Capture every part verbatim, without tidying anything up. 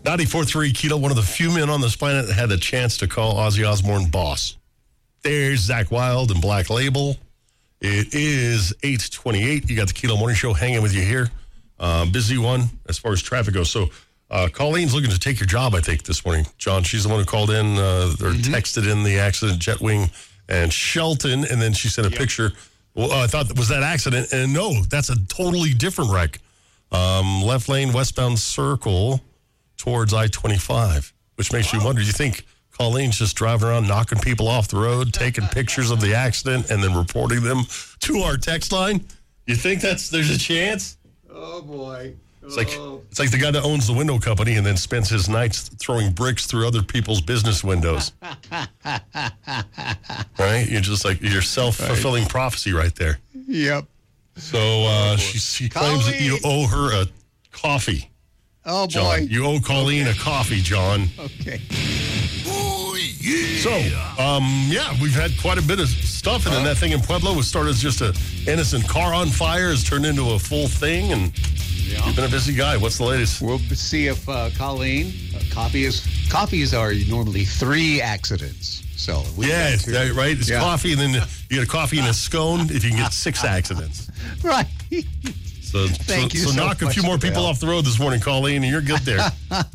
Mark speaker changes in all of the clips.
Speaker 1: ninety-four point three Kilo, one of the few men on this planet that had the chance to call Ozzy Osbourne boss. There's Zach Wilde and Black Label. It is eight twenty-eight. You got the Kilo Morning Show hanging with you here. Uh, busy one as far as traffic goes. So uh, Colleen's looking to take your job, I think, this morning. John, she's the one who called in uh, or mm-hmm. texted in the accident, Jetwing and Shelton, and then she sent a yep. picture. Well, uh, I thought that was that accident, and no, that's a totally different wreck. Um, left lane, westbound circle towards I twenty-five, which makes wow. you wonder, do you think Colleen's just driving around knocking people off the road, taking pictures of the accident, and then reporting them to our text line? You think that's there's a chance?
Speaker 2: Oh, boy. Oh.
Speaker 1: It's like it's like the guy that owns the window company and then spends his nights throwing bricks through other people's business windows. Right? You're just like, you're self-fulfilling right. prophecy right there.
Speaker 2: Yep.
Speaker 1: So uh, she, she claims that you owe her a coffee.
Speaker 2: Oh,
Speaker 1: John.
Speaker 2: boy.
Speaker 1: You owe Colleen
Speaker 2: okay.
Speaker 1: a coffee, John.
Speaker 2: Okay.
Speaker 1: Oh, yeah. So, um, yeah, we've had quite a bit of stuff. And then that thing in Pueblo was started as just an innocent car on fire, has turned into a full thing. And yeah. you've been a busy guy. What's the latest?
Speaker 2: We'll see if uh, Colleen, uh, coffee is, coffees are normally three accidents. So we
Speaker 1: yeah, it's, uh, right? It's
Speaker 2: yeah.
Speaker 1: coffee, and then you get a coffee and a scone if you can get six accidents.
Speaker 2: Right.
Speaker 1: So,
Speaker 2: Thank
Speaker 1: so,
Speaker 2: you
Speaker 1: so,
Speaker 2: so
Speaker 1: knock a few
Speaker 2: much,
Speaker 1: more people
Speaker 2: Bill.
Speaker 1: off the road this morning, Colleen, and you're good there.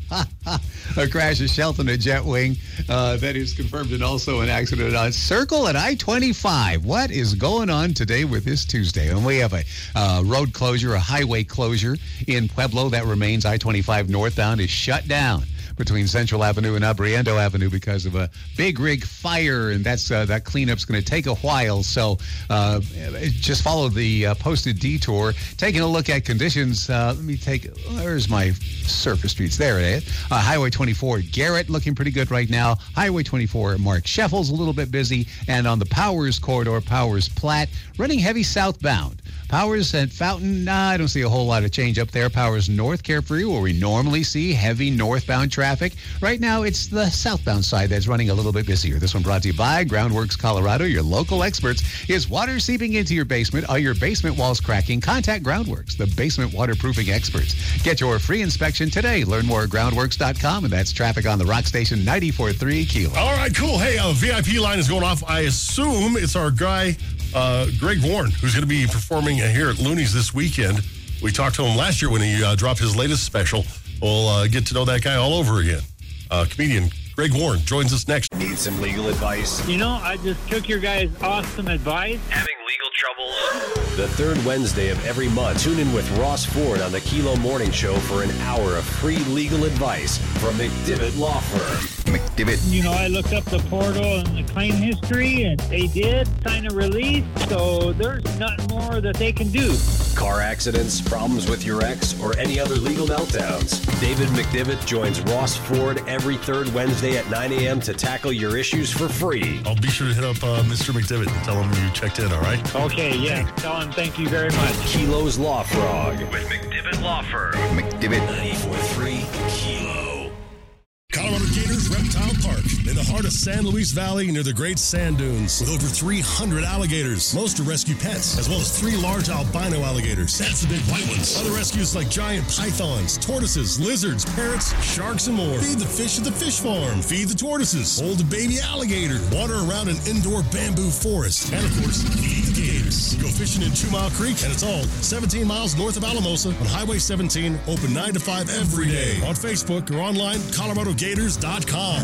Speaker 2: A crash at Shelton at Jetwing. Uh, that is confirmed, and also an accident on Circle at I twenty-five. What is going on today with this Tuesday? And we have a uh, road closure, a highway closure in Pueblo that remains. I twenty-five northbound is shut down between Central Avenue and Abriendo Avenue because of a big rig fire, and that's uh, that cleanup's going to take a while. So uh, just follow the uh, posted detour. Taking a look at conditions, uh, let me take, where's my surface streets? There it is. Uh, Highway twenty-four at Garrett looking pretty good right now. Highway twenty-four at Mark Sheffel's a little bit busy, and on the Powers corridor, Powers Platte, running heavy southbound. Powers at Fountain, nah, I don't see a whole lot of change up there. Powers North Carefree, where we normally see heavy northbound traffic. Right now, it's the southbound side that's running a little bit busier. This one brought to you by Groundworks Colorado, your local experts. Is water seeping into your basement? Are your basement walls cracking? Contact Groundworks, the basement waterproofing experts. Get your free inspection today. Learn more at groundworks dot com, and that's traffic on the Rock Station ninety-four point three Kilo.
Speaker 1: All right, cool. Hey, a V I P line is going off. I assume it's our guy, uh, Greg Warren, who's going to be performing here at Looney's this weekend. We talked to him last year when he uh, dropped his latest special. We'll uh, get to know that guy all over again. Uh, comedian Greg Warren joins us next.
Speaker 3: Need some legal advice?
Speaker 4: You know, I just took your guys' awesome advice.
Speaker 3: Having legal troubles? The third Wednesday of every month, tune in with Ross Ford on the Kilo Morning Show for an hour of free legal advice from McDivitt Law Firm.
Speaker 2: McDivitt.
Speaker 4: You know, I looked up the portal and the claim history, and they did sign a release, so there's nothing more that they can do.
Speaker 3: Car accidents, problems with your ex, or any other legal meltdowns. David McDivitt joins Ross Ford every third Wednesday at nine a.m. to tackle your issues for free.
Speaker 1: I'll be sure to hit up uh, Mister McDivitt and tell him you checked in, all right?
Speaker 4: Okay, yeah. Tell him thank you very much.
Speaker 3: Kilo's Law Frog with McDivitt Law Firm.
Speaker 2: McDivitt.
Speaker 3: ninety-four point three Kilo.
Speaker 1: Colorado Gators Reptile Park, in the heart of San Luis Valley near the Great Sand Dunes, with over three hundred alligators. Most are rescue pets, as well as three large albino alligators. That's the big white ones. Other rescues like giant pythons, tortoises, lizards, parrots, sharks, and more. Feed the fish at the fish farm. Feed the tortoises. Hold a baby alligator. Water around an indoor bamboo forest. And, of course, feed the gators. Go fishing in Two Mile Creek, and it's all seventeen miles north of Alamosa on Highway seventeen, open nine to five every day. On Facebook or online, Colorado Gators dot com.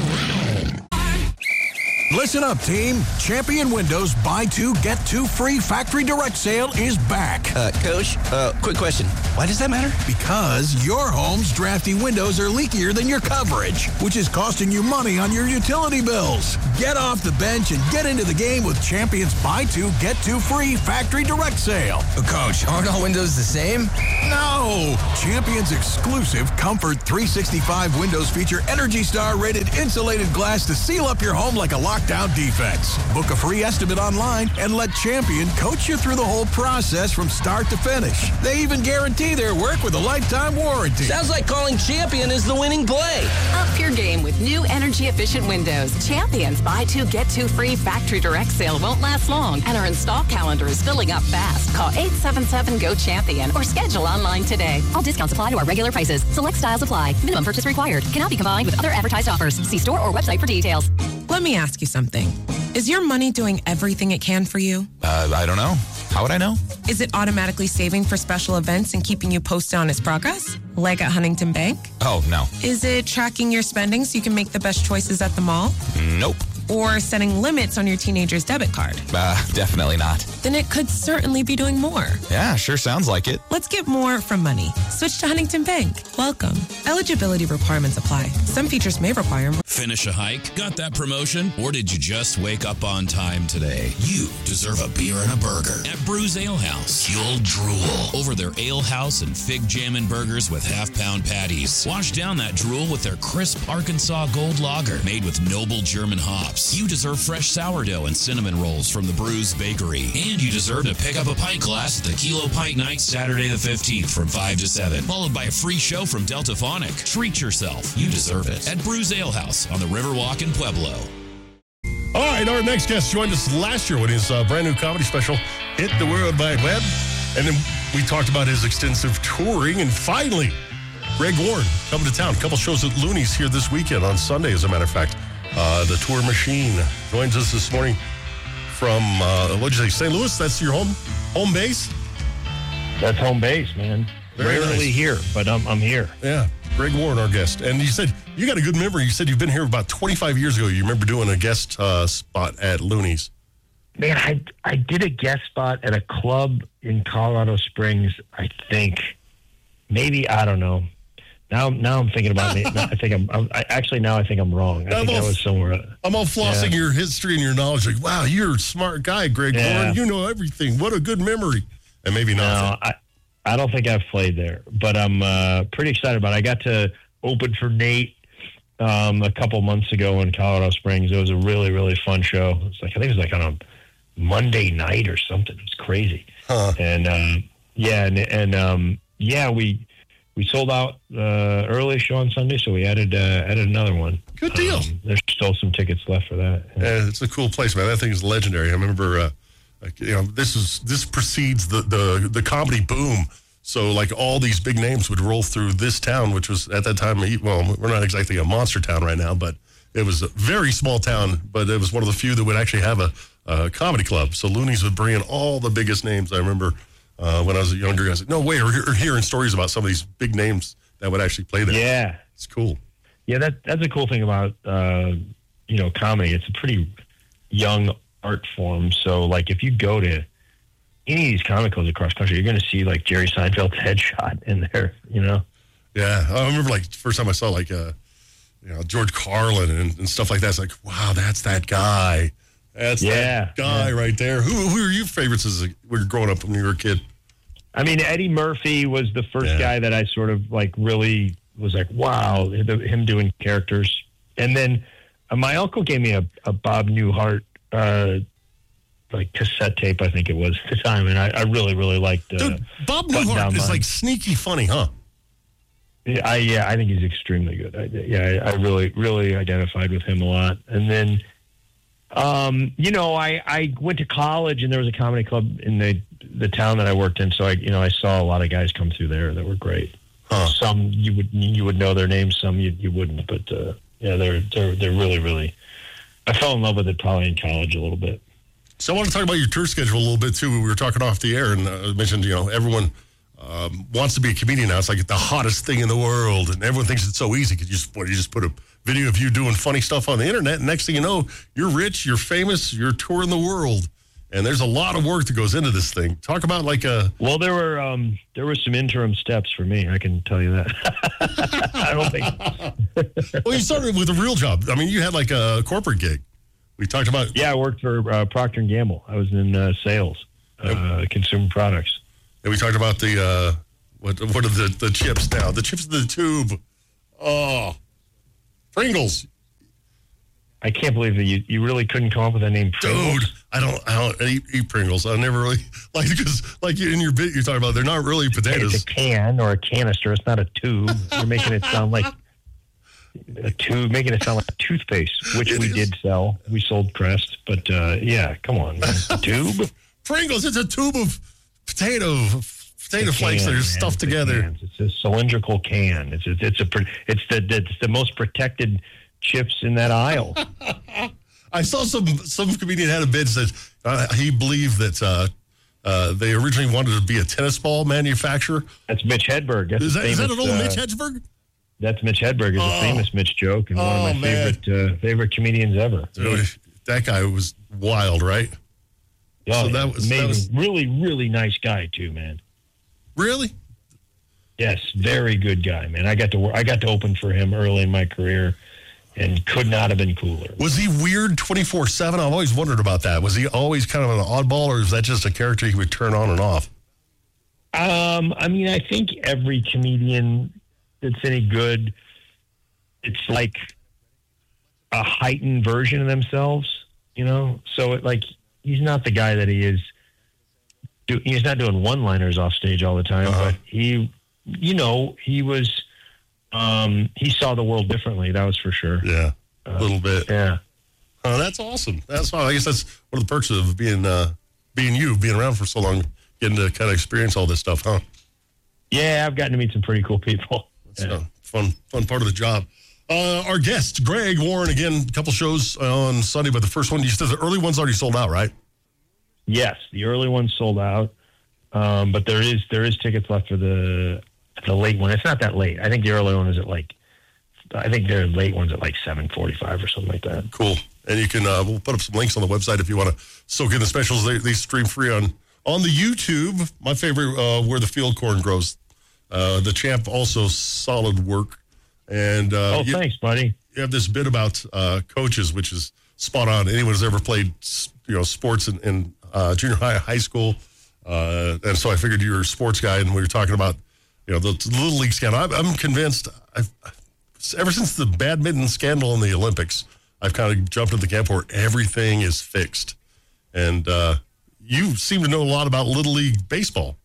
Speaker 5: Listen up, team. Champion Windows buy two, get two free factory direct sale is back.
Speaker 6: Uh, Coach, uh, quick question. Why does that matter?
Speaker 5: Because your home's drafty windows are leakier than your coverage, which is costing you money on your utility bills. Get off the bench and get into the game with Champion's buy two, get two free factory direct sale.
Speaker 6: Uh, Coach, aren't all windows the same?
Speaker 5: No! Champion's exclusive Comfort three sixty-five windows feature Energy Star rated insulated glass to seal up your home like a lock lockdown defense. Book a free estimate online and let Champion coach you through the whole process from start to finish. They even guarantee their work with a lifetime warranty.
Speaker 6: Sounds like calling Champion is the winning play.
Speaker 7: Up your game with new energy-efficient windows. Champion's buy two, get two free factory direct sale won't last long, and our install calendar is filling up fast. Call eight seven seven, G O, CHAMPION or schedule online today. All discounts apply to our regular prices. Select styles apply. Minimum purchase required. Cannot be combined with other advertised offers. See store or website for details.
Speaker 8: Let me ask you something. Is your money doing everything it can for you?
Speaker 6: Uh, I don't know. How would I know?
Speaker 8: Is it automatically saving for special events and keeping you posted on its progress? Like at Huntington Bank?
Speaker 6: Oh, no.
Speaker 8: Is it tracking your spending so you can make the best choices at the mall?
Speaker 6: Nope.
Speaker 8: Or setting limits on your teenager's debit card?
Speaker 6: Uh, definitely not.
Speaker 8: Then it could certainly be doing more.
Speaker 6: Yeah, sure sounds like it.
Speaker 8: Let's get more from money. Switch to Huntington Bank. Welcome. Eligibility requirements apply. Some features may require more.
Speaker 9: Finish a hike? Got that promotion? Or did you just wake up on time today? You deserve a beer and a burger at Brews Ale House. You'll drool over their Ale House and Fig Jammin' burgers with half-pound patties. Wash down that drool with their crisp Arkansas Gold Lager made with noble German hops. You deserve fresh sourdough and cinnamon rolls from the Brews Bakery. And you deserve to pick up a pint glass at the Kilo Pint Night Saturday the fifteenth from five to seven, followed by a free show from Deltaphonic. Treat yourself. You deserve it at Brews Ale House on the Riverwalk in Pueblo.
Speaker 1: All right, our next guest joined us last year with his uh, brand new comedy special, Hit the World Wide Web. And then we talked about his extensive touring. And finally, Greg Warren coming to town. A couple shows at Looney's here this weekend on Sunday, as a matter of fact. Uh, the Tour Machine joins us this morning from, uh, what'd you say, Saint Louis? That's your home home base?
Speaker 10: That's home base, man.
Speaker 1: Very
Speaker 10: Rarely
Speaker 1: nice.
Speaker 10: here, but I'm, I'm here.
Speaker 1: Yeah, Greg Warren, our guest. And you said you got a good memory. You said you've been here about twenty-five years ago. You remember doing a guest uh, spot at Looney's.
Speaker 10: Man, I, I did a guest spot at a club in Colorado Springs, I think. Maybe, I don't know. Now, now I'm thinking about it. I think I'm, I'm I, actually now I think I'm wrong. I
Speaker 1: I'm
Speaker 10: think
Speaker 1: all,
Speaker 10: I was somewhere.
Speaker 1: I'm all flossing
Speaker 10: Yeah.
Speaker 1: your history and your knowledge. Like, wow, you're a smart guy, Greg
Speaker 10: Yeah.
Speaker 1: Warren. You know everything. What a good memory. And maybe
Speaker 10: No,
Speaker 1: not.
Speaker 10: I, I don't think I've played there, but I'm uh, pretty excited about it. I got to open for Nate um, a couple months ago in Colorado Springs. It was a really, really fun show. It's like I think it was like on a Monday night or something. It was crazy.
Speaker 1: Huh.
Speaker 10: And um, yeah, and, and um, yeah, we we sold out uh, early show on Sunday, so we added uh, added another one.
Speaker 1: Good deal.
Speaker 10: Um, there's still some tickets left for that.
Speaker 1: Yeah, it's a cool place, man. That thing is legendary. I remember, uh, like, you know, this is this precedes the, the the comedy boom. So, like, all these big names would roll through this town, which was at that time, well, we're not exactly a monster town right now, but it was a very small town. But it was one of the few that would actually have a, a comedy club. So Looney's would bring in all the biggest names. I remember uh, when I was a younger guy, I was like, no way, we're hearing stories about some of these big names that would actually play there.
Speaker 10: Yeah.
Speaker 1: It's cool.
Speaker 10: Yeah, that that's a cool thing about uh, you know, comedy. It's a pretty young art form. So like if you go to any of these comic clubs across the country, you're going to see like Jerry Seinfeld's headshot in there, you know?
Speaker 1: Yeah. I remember like the first time I saw like uh, you know, George Carlin and, and stuff like that. It's like, wow, that's that guy. That's
Speaker 10: Yeah,
Speaker 1: that guy
Speaker 10: yeah.
Speaker 1: right there. Who who are your favorites as a, when you're growing up when you were a kid?
Speaker 10: I mean, Eddie Murphy was the first
Speaker 1: Yeah.
Speaker 10: guy that I sort of like really was like, wow, the, him doing characters. And then uh, my uncle gave me a, a Bob Newhart uh, like cassette tape, I think it was at the time, and I, I really, really liked. Uh,
Speaker 1: Dude, Bob
Speaker 10: Button
Speaker 1: Newhart
Speaker 10: Down
Speaker 1: is
Speaker 10: Line.
Speaker 1: like sneaky funny, huh?
Speaker 10: Yeah, I yeah, I think he's extremely good. I, yeah, I, I really, really identified with him a lot. And then, um, you know, I, I went to college, and there was a comedy club in the the town that I worked in. So I, you know, I saw a lot of guys come through there that were great.
Speaker 1: Huh.
Speaker 10: Some you would you would know their names, some you you wouldn't. But uh, yeah, they're they're they're really, really. I fell in love with it probably in college a little bit.
Speaker 1: So I want to talk about your tour schedule a little bit too. We were talking off the air, and uh, mentioned, you know, everyone um, wants to be a comedian now. It's like the hottest thing in the world, and everyone thinks it's so easy because you just what, you just put a video of you doing funny stuff on the internet, and next thing you know, you're rich, you're famous, you're touring the world, and there's a lot of work that goes into this thing. Talk about like a
Speaker 10: Well, there were um, there were some interim steps for me. I can tell you that. I don't think.
Speaker 1: well, you started with a real job. I mean, you had like a corporate gig. We talked about
Speaker 10: Yeah, I worked for uh, Procter and Gamble. I was in uh, sales, uh, consumer products.
Speaker 1: And we talked about the, uh, what what are the, the chips now? The chips in the tube. Oh, Pringles.
Speaker 10: I can't believe that you, you really couldn't come up with a name. Pringles?
Speaker 1: Dude, I don't I don't eat, eat Pringles. I never really like because like in your bit you're talking about they're not really potatoes.
Speaker 10: It's a can or a canister. It's not a tube. You're making it sound like a tube, making it sound like toothpaste, which
Speaker 1: It
Speaker 10: we
Speaker 1: is.
Speaker 10: did sell. We sold Crest, but uh, yeah, come on, man. A tube.
Speaker 1: Pringles, it's a tube of potato potato
Speaker 10: It's a
Speaker 1: flakes
Speaker 10: can,
Speaker 1: that are
Speaker 10: man.
Speaker 1: stuffed
Speaker 10: It's a
Speaker 1: together.
Speaker 10: can. It's a cylindrical can. It's a, it's a pr- it's the it's the most protected chips in that aisle.
Speaker 1: I saw some some comedian had a bid that uh, he believed that uh, uh, they originally wanted to be a tennis ball manufacturer.
Speaker 10: That's Mitch Hedberg. That's
Speaker 1: Is
Speaker 10: a
Speaker 1: that, is that
Speaker 10: famous,
Speaker 1: an old
Speaker 10: uh,
Speaker 1: Mitch Hedberg?
Speaker 10: That's Mitch Hedberg. Is
Speaker 1: Oh.
Speaker 10: a famous Mitch joke and one
Speaker 1: Oh,
Speaker 10: of my
Speaker 1: man.
Speaker 10: favorite uh, favorite comedians ever.
Speaker 1: Dude, that guy was wild, right?
Speaker 10: Oh,
Speaker 1: So
Speaker 10: yeah.
Speaker 1: that was- that
Speaker 10: amazing.
Speaker 1: was-
Speaker 10: Really, really nice guy too, man.
Speaker 1: Really?
Speaker 10: Yes, very good guy, man. I got to wor- I got to open for him early in my career, and could not have been cooler.
Speaker 1: Was he weird twenty-four seven? I've always wondered about that. Was he always kind of an oddball, or is that just a character he would turn on and off?
Speaker 10: Um, I mean, I think every comedian that's any good, it's like a heightened version of themselves, you know? So, it, like, he's not the guy that he is. Do, he's not doing one-liners off stage all the time,
Speaker 1: Uh-huh.
Speaker 10: but he, you know, he was, um, he saw the world differently, that was for sure.
Speaker 1: Yeah, a little bit.
Speaker 10: Yeah.
Speaker 1: Oh, that's awesome. That's fine. I guess that's one of the perks of being uh, being you, being around for so long, getting to kind of experience all this stuff, huh?
Speaker 10: Yeah, I've gotten to meet some pretty cool people.
Speaker 1: It's a fun, fun part of the job. Uh, our guest, Greg Warren, again, a couple shows on Sunday, but the first one, you said the early one's already sold out, right?
Speaker 10: Yes, the early one sold out, um, but there is there is tickets left for the the late one. It's not that late. I think the early one is at like, I think their late one's at like seven forty-five or something like that.
Speaker 1: Cool. And you can, uh, we'll put up some links on the website if you want to soak in the specials. They, they stream free on, on the YouTube. My favorite, uh, Where the Field Corn Grows. Uh, the Champ, also solid work. And uh,
Speaker 10: Oh,
Speaker 1: you,
Speaker 10: thanks, buddy.
Speaker 1: you have this bit about uh, coaches, which is spot on. Anyone who's ever played, you know, sports in, in uh, junior high, high school. Uh, and so I figured you were a sports guy, and we were talking about, you know, the, the Little League scandal. I'm, I'm convinced, I've, ever since the badminton scandal in the Olympics, I've kind of jumped into the camp where everything is fixed. And uh, you seem to know a lot about Little League baseball.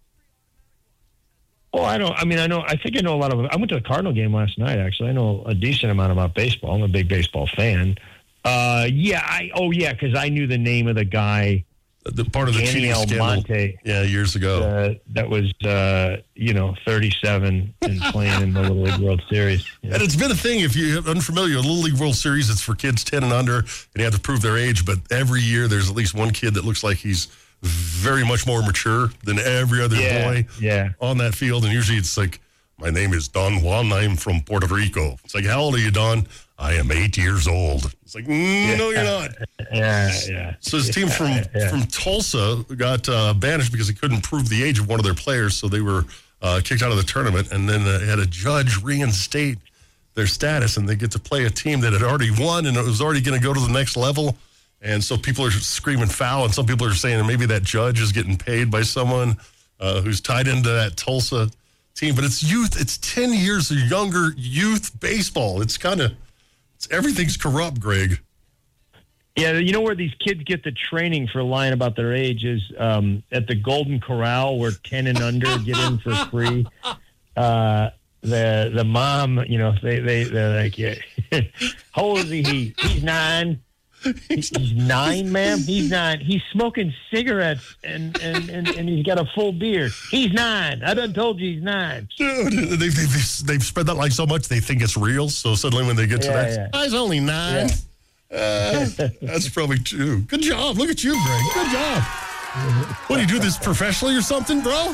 Speaker 10: Oh, I don't. I mean, I know. I think I know a lot of. I went to a Cardinal game last night. Actually, I know a decent amount about baseball. I'm a big baseball fan. Uh, yeah. I. Oh, yeah. Because I knew the name of the guy.
Speaker 1: The part of the
Speaker 10: Danny
Speaker 1: cheating scandal.
Speaker 10: Almonte.
Speaker 1: Yeah, years ago.
Speaker 10: Uh, that was, uh, you know, thirty-seven and playing in the Little League World Series. Yeah.
Speaker 1: And it's been a thing. If you're unfamiliar, Little League World Series, it's for kids ten and under, and you have to prove their age. But every year, there's at least one kid that looks like he's very much more mature than every other
Speaker 10: Yeah,
Speaker 1: boy
Speaker 10: yeah.
Speaker 1: on that field. And usually it's like, my name is Don Juan. I'm from Puerto Rico. It's like, how old are you, Don? I am eight years old. It's like, mm, no, you're not.
Speaker 10: Yeah, yeah.
Speaker 1: So his team from,
Speaker 10: Yeah.
Speaker 1: from Tulsa got uh, banished because he couldn't prove the age of one of their players. So they were uh, kicked out of the tournament, and then uh, had a judge reinstate their status, and they get to play a team that had already won and it was already going to go to the next level. And so people are screaming foul, and some people are saying maybe that judge is getting paid by someone uh, who's tied into that Tulsa team. But it's youth. It's ten years or younger youth baseball. It's kind of, it's, everything's corrupt, Greg.
Speaker 10: Yeah, you know where these kids get the training for lying about their age is um, at the Golden Corral, where ten and under get in for free. Uh, the the mom, you know, they they they're like, yeah. How old is he? He's nine. He's nine, ma'am. He's nine. He's smoking cigarettes and, and, and, and he's got a full beard. He's nine. I done told you he's nine.
Speaker 1: Dude, they've, they've, they've spread that like so much they think it's real. So suddenly when they get to
Speaker 10: Yeah,
Speaker 1: that,
Speaker 10: yeah.
Speaker 1: oh, he's only nine. Uh, that's probably true. Good job. Look at you, Greg. Good job. What, do you do this professionally or something, bro?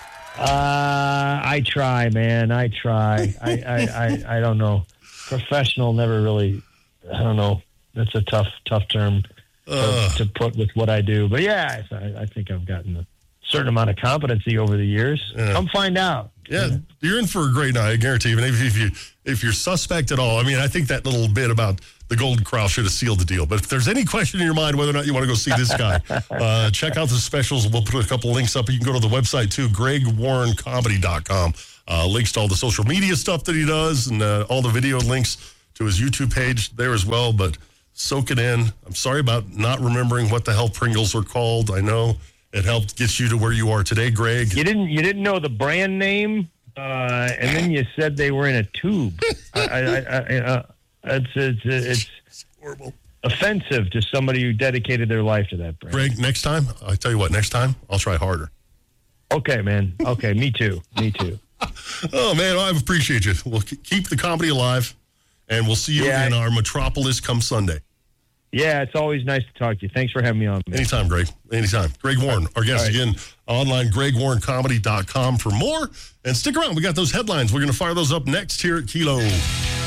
Speaker 10: Uh, I try, man. I try. I, I, I, I don't know. Professional never really, I don't know. That's a tough, tough term
Speaker 1: Uh.
Speaker 10: to, to put with what I do. But yeah, I, I think I've gotten a certain amount of competency over the years.
Speaker 1: Yeah.
Speaker 10: Come find out.
Speaker 1: Yeah, you're in for a great night, I guarantee. Even if, if you if you're suspect at all, I mean, I think that little bit about the Golden Corral should have sealed the deal. But if there's any question in your mind whether or not you want to go see this guy, uh, check out the specials. We'll put a couple links up. You can go to the website too, greg warren comedy dot com. Uh, links to all the social media stuff that he does, and uh, all the video links to his YouTube page there as well. But Soak it in. I'm sorry about not remembering what the hell Pringles are called. I know it helped get you to where you are today, Greg.
Speaker 10: You didn't you didn't know the brand name, uh, and then you said they were in a tube. I, I, I, I, uh, it's it's it's
Speaker 1: It's horrible.
Speaker 10: offensive to somebody who dedicated their life to that brand.
Speaker 1: Greg, next time, I tell you what, next time I'll try harder.
Speaker 10: Okay, man. Okay, me too. Me too.
Speaker 1: Oh, man, I appreciate you. We'll keep the comedy alive, and we'll see you
Speaker 10: Yeah.
Speaker 1: in our metropolis come Sunday.
Speaker 10: Yeah, it's always nice to talk to you. Thanks for having me on, man.
Speaker 1: Anytime, Greg. Anytime. Greg Warren, our guest
Speaker 10: All right.
Speaker 1: again, online, greg warren comedy dot com for more. And stick around. We got those headlines. We're going to fire those up next here at Kilo.